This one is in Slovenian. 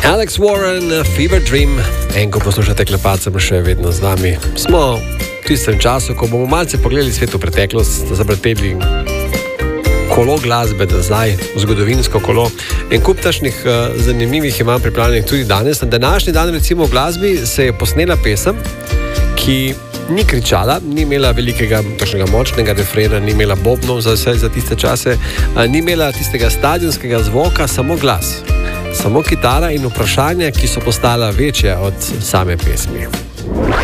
Alex Warren, Fever Dream, en ko poslušate Klepat, sem še vedno z vami. Smo v tistem času, ko bomo malce pogledali svet v preteklost, zavrteli kolo glasbe nazaj, zgodovinsko kolo. En kup takšnih zanimivih imam pripravljenih tudi danes. Na današnji dan recimo v glasbi se je posnela pesem, ki ni kričala, ni imela velikega, takšnega močnega refrena, ni imela bobnov za vse za tiste čase, ni imela tistega stadionskega zvoka, samo glas. Samo kitara in vprašanja, ki so postala večja od same pesmi.